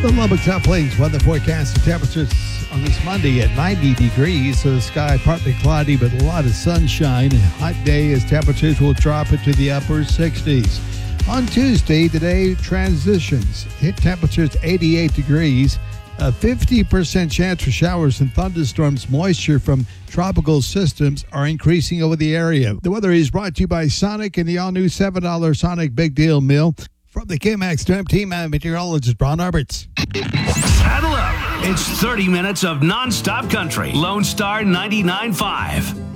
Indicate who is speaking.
Speaker 1: The Lubbock South Plains weather forecast. The temperatures on this Monday at 90 degrees. So the sky partly cloudy, but a lot of sunshine. A hot day as temperatures will drop into the upper 60s. On Tuesday, today transitions. Hit temperatures 88 degrees. A 50% chance for showers and thunderstorms. Moisture from tropical systems are increasing over the area. The weather is brought to you by Sonic and the all-new $7 Sonic Big Deal Meal. From the KMAX Storm Team, I'm meteorologist Ron Roberts.
Speaker 2: Saddle up. It's 30 minutes of nonstop country. Lone Star 99.5.